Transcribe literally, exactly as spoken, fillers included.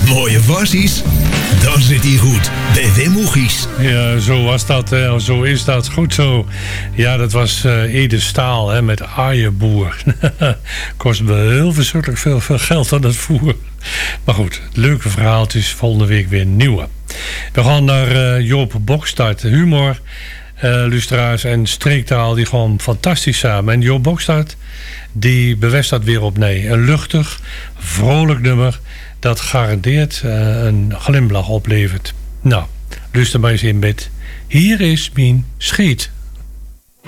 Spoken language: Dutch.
Mooie versies? Dan zit hij goed bij Wim Oegies. Ja, zo was dat. Hè. Zo is dat. Goed zo. Ja, dat was uh, Ede Staal hè, met Aaienboer. Kost me heel verschrikkelijk veel, veel geld aan het voer. Maar goed, leuke verhaaltjes. Volgende week weer nieuwe. We gaan naar uh, Joop Bokstart. Humor, uh, lustra's en streektaal die gewoon fantastisch samen. En Joop Bokstart die bewijst dat weer opnieuw. Een luchtig, vrolijk nummer dat garandeerd uh, een glimlach oplevert. Nou, luister maar eens in bed. Hier is mijn schiet.